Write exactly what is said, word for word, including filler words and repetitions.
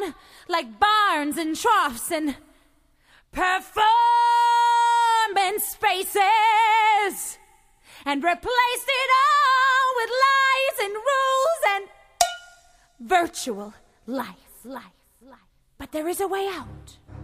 down like barns and troughs and performance spaces and replaced it all with lies and rules and virtual life, life, life. But there is a way out.